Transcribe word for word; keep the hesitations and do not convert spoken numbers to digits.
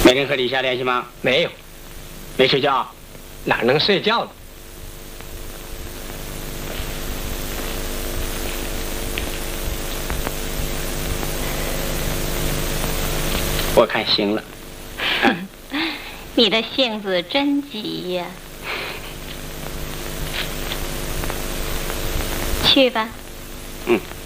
没跟和李霞联系吗？ 没有。 没睡觉？ 哪能睡觉呢？ 我看行了。啊、 你的性子真急呀！去吧。 嗯。